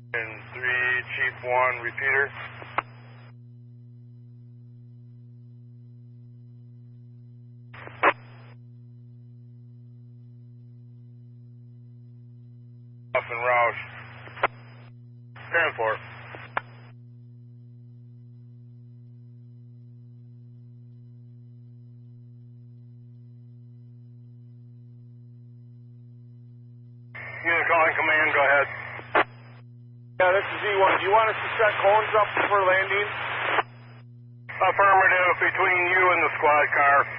And 3, Chief 1, repeater. Off and Roush. 10-4. Unit calling command, go ahead. Yeah, this is Z1. Do you want us to set cones up for landing? Affirmative, between you and the squad car.